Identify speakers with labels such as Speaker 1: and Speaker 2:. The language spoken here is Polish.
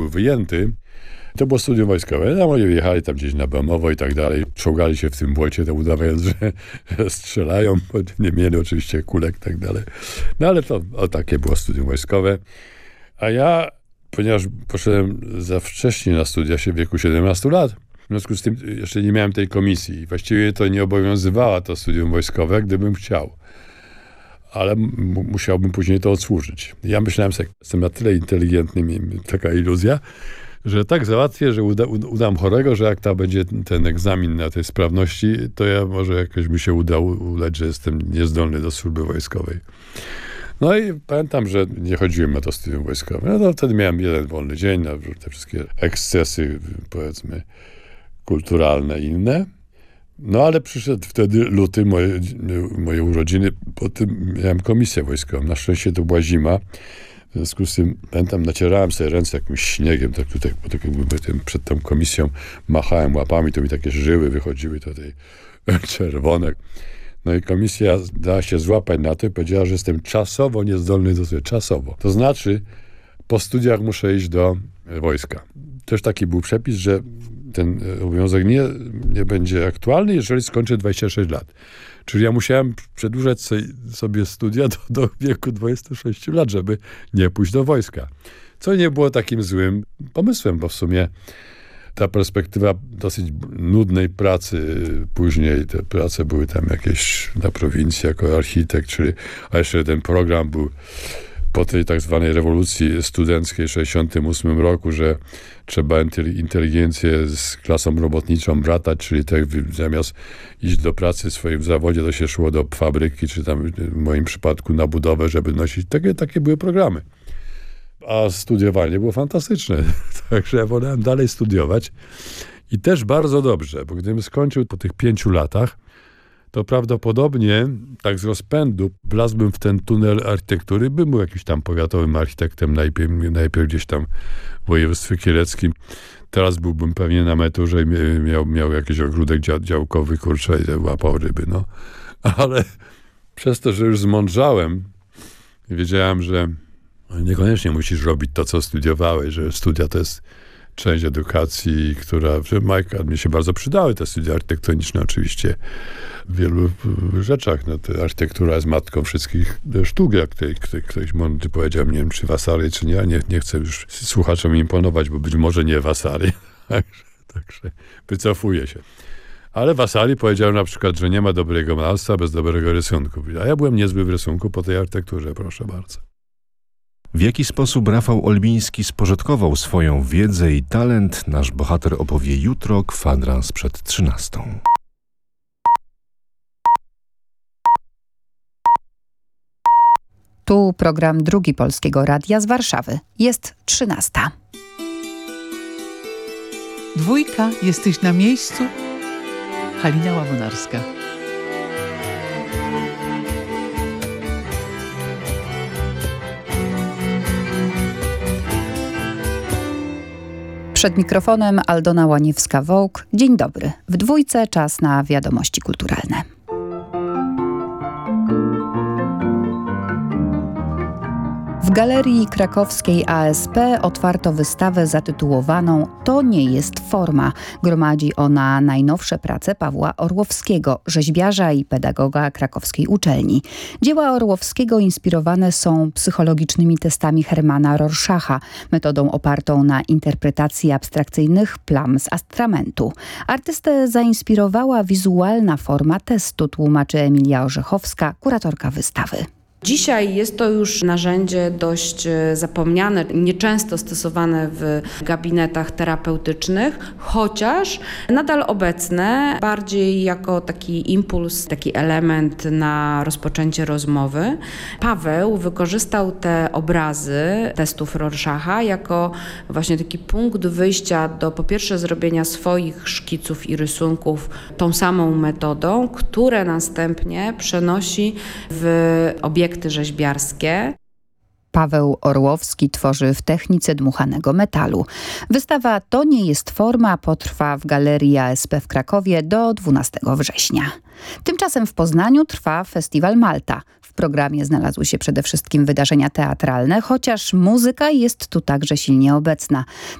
Speaker 1: wyjęty. To było studium wojskowe. No, oni jechali tam gdzieś na Bemowo i tak dalej. Czołgali się w tym błocie, to udawając, że strzelają, bo nie mieli oczywiście kulek i tak dalej. No ale to takie było studium wojskowe. A ja, ponieważ poszedłem za wcześnie na studia, się w wieku 17 lat, w związku z tym jeszcze nie miałem tej komisji. Właściwie to nie obowiązywała to studium wojskowe, gdybym chciał. Ale musiałbym później to odsłużyć. Ja myślałem sobie, jestem na tyle inteligentny, mi taka iluzja, że tak załatwię, że udam chorego, że jak tam będzie ten egzamin na tej sprawności, to ja może jakoś mi się uda udać, że jestem niezdolny do służby wojskowej. No i pamiętam, że nie chodziłem na to studium wojskowe. No to wtedy miałem jeden wolny dzień na te wszystkie ekscesy, powiedzmy, kulturalne i inne. No ale przyszedł wtedy luty, moje urodziny, potem miałem komisję wojskową. Na szczęście to była zima. W związku z tym, pamiętam, nacierałem sobie ręce jakimś śniegiem, tak tutaj, bo tak jakby przed tą komisją machałem łapami, to mi takie żyły wychodziły tutaj czerwone. No i komisja dała się złapać na to i powiedziała, że jestem czasowo niezdolny do studiów. Czasowo. To znaczy, po studiach muszę iść do wojska. Też taki był przepis, że ten obowiązek nie będzie aktualny, jeżeli skończę 26 lat. Czyli ja musiałem przedłużać sobie studia do wieku 26 lat, żeby nie pójść do wojska. Co nie było takim złym pomysłem, bo w sumie ta perspektywa dosyć nudnej pracy, później te prace były tam jakieś na prowincji jako architekt, a jeszcze ten program był po tej tak zwanej rewolucji studenckiej w 1968 roku, że trzeba inteligencję z klasą robotniczą bratać, czyli tak zamiast iść do pracy w swoim zawodzie, to się szło do fabryki, czy tam w moim przypadku na budowę, żeby nosić. Takie były programy. A studiowanie było fantastyczne. Także ja wolałem dalej studiować. I też bardzo dobrze, bo gdybym skończył po tych 5 latach, to prawdopodobnie tak z rozpędu wlazłbym w ten tunel architektury, bym był jakimś tam powiatowym architektem, najpierw gdzieś tam w województwie kieleckim. Teraz byłbym pewnie na emeryturze i miał jakiś ogródek działkowy, kurczę, i łapał ryby, no. Ale przez to, że już zmądrzałem, wiedziałem, że niekoniecznie musisz robić to, co studiowałeś, że studia to jest część edukacji, mnie się bardzo przydały, te studia architektoniczne oczywiście w wielu rzeczach. No, architektura jest matką wszystkich sztuk, jak ktoś mądry powiedział, nie wiem, czy Vasari, czy nie. Ja nie chcę już słuchaczom imponować, bo być może nie Vasari. Także wycofuję się. Ale Vasari powiedział na przykład, że nie ma dobrego malarstwa bez dobrego rysunku. A ja byłem niezły w rysunku po tej architekturze, proszę bardzo.
Speaker 2: W jaki sposób Rafał Olbiński spożytkował swoją wiedzę i talent, nasz bohater opowie jutro, kwadrans przed 13.
Speaker 3: Tu program Drugi Polskiego Radia z Warszawy. Jest 13.
Speaker 4: Dwójka, jesteś na miejscu? Halina Łabunarska.
Speaker 3: Przed mikrofonem Aldona Łaniewska-Wołk. Dzień dobry. W dwójce czas na wiadomości kulturalne. W Galerii Krakowskiej ASP otwarto wystawę zatytułowaną „To nie jest forma”. Gromadzi ona najnowsze prace Pawła Orłowskiego, rzeźbiarza i pedagoga krakowskiej uczelni. Dzieła Orłowskiego inspirowane są psychologicznymi testami Hermana Rorschacha, metodą opartą na interpretacji abstrakcyjnych plam z atramentu. Artystę zainspirowała wizualna forma testu, tłumaczy Emilia Orzechowska, kuratorka wystawy.
Speaker 5: Dzisiaj jest to już narzędzie dość zapomniane, nieczęsto stosowane w gabinetach terapeutycznych, chociaż nadal obecne bardziej jako taki impuls, taki element na rozpoczęcie rozmowy. Paweł wykorzystał te obrazy testów Rorschacha jako właśnie taki punkt wyjścia do po pierwsze zrobienia swoich szkiców i rysunków tą samą metodą, które następnie przenosi w obiekty rzeźbiarskie.
Speaker 3: Paweł Orłowski tworzy w technice dmuchanego metalu. Wystawa „To nie jest forma” potrwa w Galerii ASP w Krakowie do 12 września. Tymczasem w Poznaniu trwa Festiwal Malta. W programie znalazły się przede wszystkim wydarzenia teatralne, chociaż muzyka jest tu także silnie obecna.